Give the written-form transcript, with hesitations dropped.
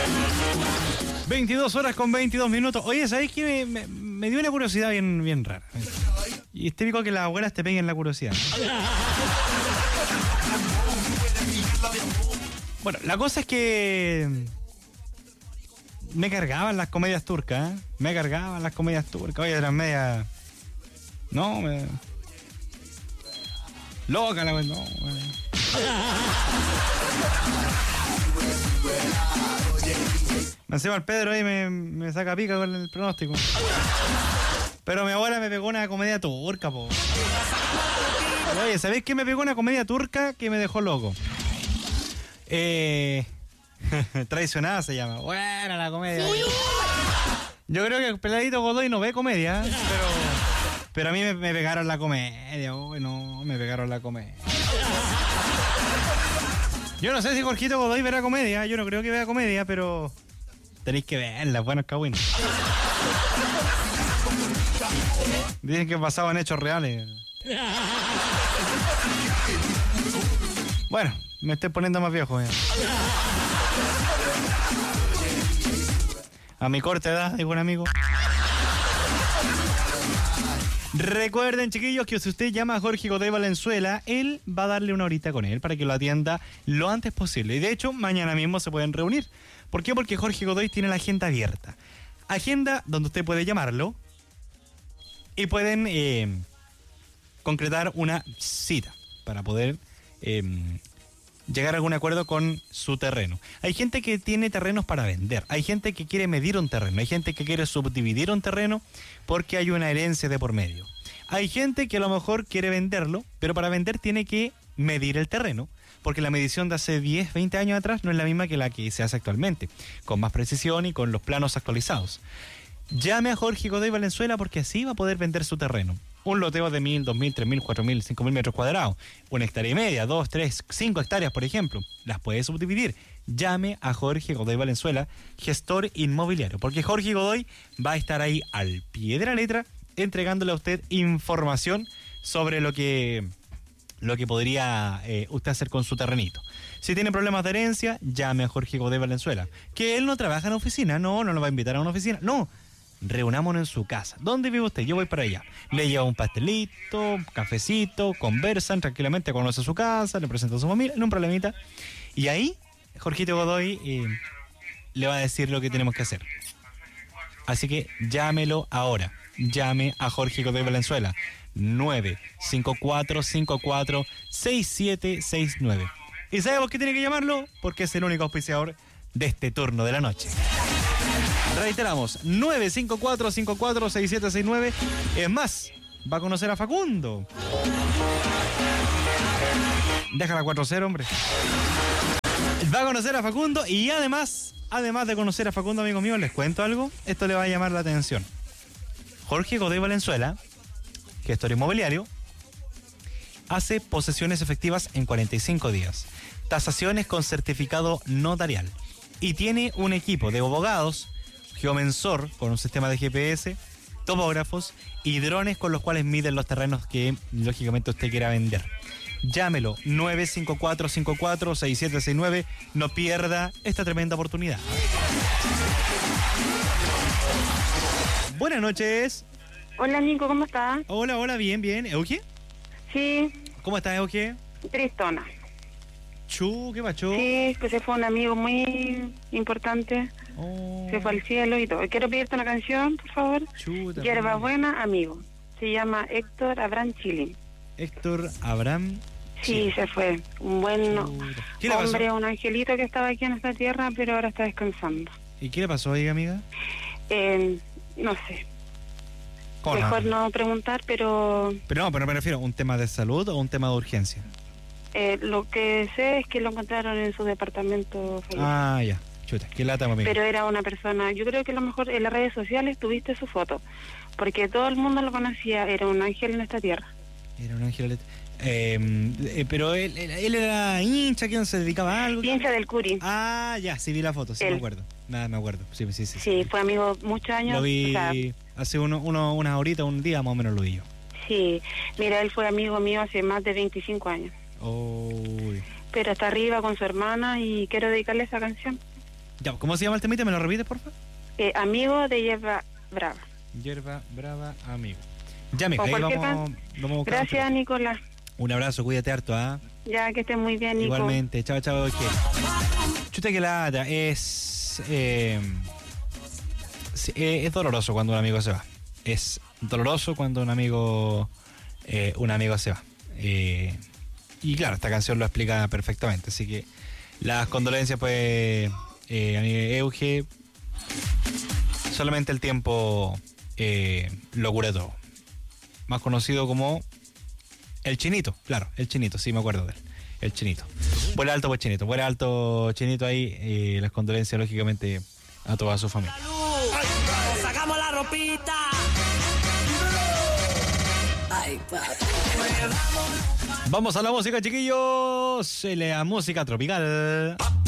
22 horas con 22 minutos. Oye, ¿sabés qué? Me dio una curiosidad bien rara. Y es típico que las abuelas te peguen la curiosidad. Bueno, la cosa es que me cargaban las comedias turcas, ¿eh? Me cargaban las comedias turcas. Oye, eran medias... No, loca la... No, Me encima el Pedro ahí me saca pica con el pronóstico. Pero mi abuela me pegó una comedia turca, po. Oye, ¿sabés qué me pegó una comedia turca que me dejó loco? Traicionada se llama. Buena la comedia. Yo creo que el peladito Godoy no ve comedia, pero a mí me pegaron la comedia. Uy, no, me pegaron la comedia. Yo no sé si Jorgito Godoy verá comedia. Yo no creo que vea comedia, pero tenéis que verla, buenos cagüines. Dicen que pasaban hechos reales. Bueno, me estoy poniendo más viejo. A mi corta edad, digo un amigo. Recuerden, chiquillos, que si usted llama a Jorge Godoy Valenzuela, él va a darle una horita con él para que lo atienda lo antes posible. Y de hecho, mañana mismo se pueden reunir. ¿Por qué? Porque Jorge Godoy tiene la agenda abierta. Agenda donde usted puede llamarlo y pueden concretar una cita para poder llegar a algún acuerdo con su terreno. Hay gente que tiene terrenos para vender, hay gente que quiere medir un terreno, hay gente que quiere subdividir un terreno porque hay una herencia de por medio. Hay gente que a lo mejor quiere venderlo, pero para vender tiene que medir el terreno, porque la medición de hace 10, 20 años atrás no es la misma que la que se hace actualmente, con más precisión y con los planos actualizados. Llame a Jorge Godoy Valenzuela porque así va a poder vender su terreno. Un loteo de 1.000, 2.000, 3.000, 4.000, 5.000 metros cuadrados. 1 hectárea y media, 2, 3, 5 hectáreas, por ejemplo. Las puede subdividir. Llame a Jorge Godoy Valenzuela, gestor inmobiliario. Porque Jorge Godoy va a estar ahí al pie de la letra, entregándole a usted información sobre lo que podría usted hacer con su terrenito. Si tiene problemas de herencia, llame a Jorge Godoy Valenzuela. Que él no trabaja en oficina, no lo va a invitar a una oficina, no. Reunámonos en su casa. ¿Dónde vive usted? Yo voy para allá. Le lleva un pastelito, un cafecito, conversan tranquilamente, conoce su casa, le presenta a su familia, no un problemita. Y ahí, Jorgito Godoy le va a decir lo que tenemos que hacer. Así que llámelo ahora. Llame a Jorge Godoy Valenzuela. 954-54-6769. ¿Y sabe por qué tiene que llamarlo? Porque es el único auspiciador de este turno de la noche. Reiteramos, 954-54-6769. Es más, va a conocer a Facundo. Déjala 4-0, hombre. Va a conocer a Facundo y además de conocer a Facundo, amigos míos, les cuento algo. Esto le va a llamar la atención. Jorge Godoy Valenzuela, gestor inmobiliario, hace posesiones efectivas en 45 días, tasaciones con certificado notarial y tiene un equipo de abogados, geomensor con un sistema de GPS, topógrafos y drones con los cuales miden los terrenos que lógicamente usted quiera vender. Llámelo 954-54-6769. No pierda esta tremenda oportunidad. Buenas noches. Hola Nico, ¿cómo estás? Hola, bien. ¿Euge? Sí. ¿Cómo estás, Euge? Tristona. ¿Qué pasó? Sí, que se fue un amigo muy importante. Oh. Se fue al cielo y todo. Quiero pedirte una canción, por favor. Chuta. Hierba buena, amigo. Se llama Héctor Abraham Chilin. Héctor Abraham. Sí, se fue. Un buen hombre, un angelito que estaba aquí en esta tierra, pero ahora está descansando. ¿Y qué le pasó ahí, amiga? No sé. ¿Cómo Mejor no preguntar, pero... Pero me refiero, ¿un tema de salud o un tema de urgencia? Lo que sé es que lo encontraron en su departamento fallecido. Ah, ya. Chuta, qué lata, amigo. Pero era una persona, yo creo que a lo mejor en las redes sociales tuviste su foto, porque todo el mundo lo conocía, era un ángel en esta tierra. Era un ángel... pero él era hincha, ¿quién se dedicaba a algo? Hincha del Curi. Ah, ya, sí vi la foto, sí, me acuerdo. Nada, me acuerdo. Sí. Sí, fue amigo muchos años. Lo vi hace unas horitas, un día más o menos lo vi yo. Sí, mira, él fue amigo mío hace más de 25 años. Oh. Pero está arriba con su hermana y quiero dedicarle esa canción. Ya, ¿cómo se llama el temita? ¿Me lo repites, por favor? Amigo de Hierba Brava. Hierba Brava, amigo. Ya, mija, O ahí cualquier vamos a buscar. Gracias, Nicolás. Un abrazo, cuídate harto, ¿ah? Ya, que estés muy bien, Nico. Igualmente, chao, chao. Chuta que lata, es doloroso cuando un amigo se va. Es doloroso cuando un amigo se va. Y claro, esta canción lo explica perfectamente. Así que las condolencias, pues, amigo Euge. Solamente el tiempo lo cura todo. Más conocido como el Chinito, claro, el Chinito, sí me acuerdo de él. El Chinito. Vuela alto, pues Chinito. Vuela alto, Chinito ahí. Las condolencias, lógicamente, a toda su familia. Sacamos la ropita. Ay, vamos a la música, chiquillos. La música tropical.